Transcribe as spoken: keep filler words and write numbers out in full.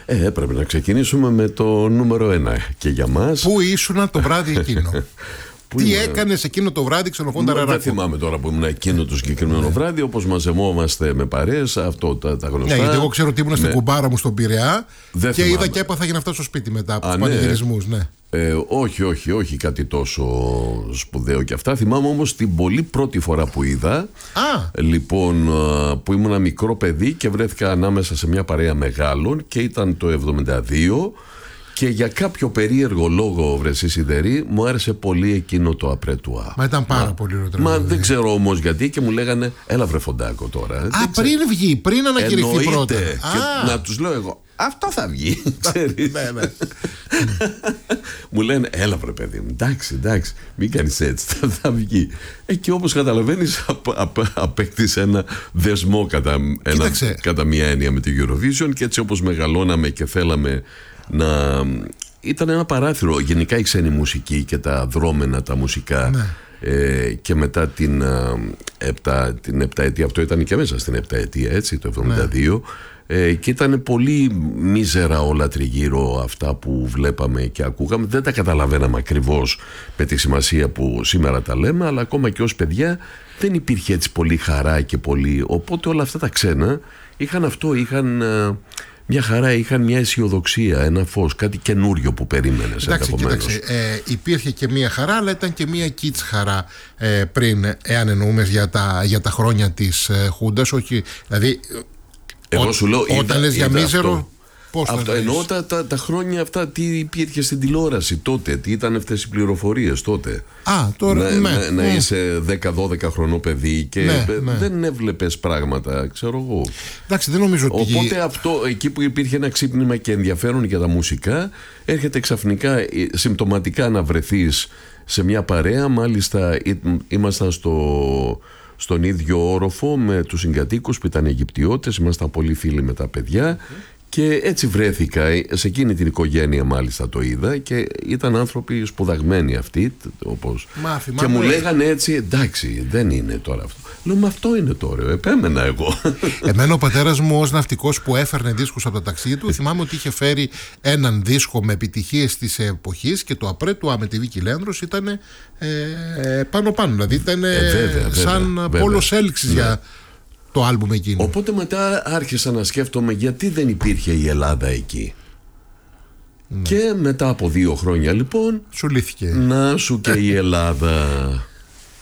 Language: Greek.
Ε, έπρεπε να ξεκινήσουμε με το νούμερο ένα και για μας. Πού ήσουνα το βράδυ εκείνο? Τι έκανες εκείνο το βράδυ, Ξενοφόντα Ραράκο? Δεν θυμάμαι τώρα που ήμουν εκείνο το συγκεκριμένο ναι. βράδυ, όπως μαζευόμαστε με παρέες, αυτό τα, τα γνωστά. Ναι, γιατί εγώ ξέρω ότι ήμουν ναι. στην κουμπάρα μου στον Πειραιά δεν και θυμάμαι. είδα και έπαθα για να φτάσω στο σπίτι μετά από τους ναι. πανηγυρισμούς. Ναι. Ε, όχι, όχι, όχι κάτι τόσο σπουδαίο και αυτά. Θυμάμαι όμως την πολύ πρώτη φορά που είδα. Α. Λοιπόν, που ήμουν ένα μικρό παιδί και βρέθηκα ανάμεσα σε μια παρέα μεγάλων και ήταν το εβδομήντα δύο. Και για κάποιο περίεργο λόγο, βρε εσύ Σιδερή, μου άρεσε πολύ εκείνο το Απρέτουα. Μα ήταν πάρα Μα, πολύ ωραίο. Μα δεν ξέρω όμως γιατί και μου λέγανε, έλα βρε Φοντάκο τώρα. Α, πριν βγει, πριν ανακηρυχθεί εννοείται, πρώτα. Και να τους λέω εγώ, αυτό θα βγει, ξέρεις. ναι, ναι. Μου λένε, έλα βρε παιδί μου, εντάξει, εντάξει, μην κάνεις έτσι, θα, θα βγει. Ε, και όπως καταλαβαίνεις, απ, απ, απέκτησε ένα δεσμό κατά, ένα, κατά μία έννοια με την Eurovision και έτσι όπως μεγαλώναμε και θέλαμε να... Ήταν ένα παράθυρο γενικά η ξένη μουσική και τα δρόμενα τα μουσικά ναι. ε, και μετά την, επτά, την επταετία, αυτό ήταν και μέσα στην επταετία έτσι, το εβδομήντα δύο ναι. ε, και ήταν πολύ μίζερα όλα τριγύρω αυτά που βλέπαμε και ακούγαμε, δεν τα καταλαβαίναμε ακριβώς με τη σημασία που σήμερα τα λέμε, αλλά ακόμα και ως παιδιά δεν υπήρχε έτσι πολύ χαρά και πολύ, οπότε όλα αυτά τα ξένα είχαν αυτό, είχαν μια χαρά, είχαν μια αισιοδοξία, ένα φως, κάτι καινούριο που περίμενες. Εντάξει, κοίταξε, ε, υπήρχε και μια χαρά, αλλά ήταν και μια κίτς χαρά ε, πριν, εάν εννοούμε για τα, για τα χρόνια της ε, Χούντας, όχι, δηλαδή, εγώ ό, σου λέω, όταν είδα, λες για μίζερο, αυτό. Πώς αυτό εννοώ τα, τα, τα χρόνια αυτά, τι υπήρχε στην τηλεόραση τότε, τι ήταν αυτές οι πληροφορίες τότε. Α, τώρα, να, ναι, να, να ναι. είσαι δέκα δώδεκα χρονό παιδί και ναι, ναι. δεν έβλεπες πράγματα, ξέρω εγώ. Εντάξει, δεν νομίζω ότι... Οπότε αυτό, εκεί που υπήρχε ένα ξύπνημα και ενδιαφέρον για τα μουσικά, έρχεται ξαφνικά συμπτωματικά να βρεθείς σε μια παρέα. Μάλιστα ήμασταν στο... στον ίδιο όροφο με τους συγκατοίκους που ήταν Αιγυπτιώτες, ήμασταν πολύ φίλοι με τα παιδιά και έτσι βρέθηκα σε εκείνη την οικογένεια, μάλιστα το είδα και ήταν άνθρωποι σπουδαγμένοι αυτοί όπως... Μάθη, και μου λέγανε έτσι, εντάξει δεν είναι τώρα αυτό. Λέω, μα αυτό είναι το ωραίο, επέμενα εγώ. Εμένα ο πατέρας μου ως ναυτικός που έφερνε δίσκους από το ταξίδι του, θυμάμαι ότι είχε φέρει έναν δίσκο με επιτυχίες της εποχής και το Απρέτουα με τη Βίκη Λέανδρος ήταν ε, πάνω πάνω, δηλαδή ήταν ε, βέβαια, σαν βέβαια, πόλος έλξης ναι. για το άλμπουμ εκείνο. Οπότε μετά άρχισα να σκέφτομαι γιατί δεν υπήρχε η Ελλάδα εκεί. Ναι. Και μετά από δύο χρόνια λοιπόν σου λύθηκε. Να σου και η Ελλάδα.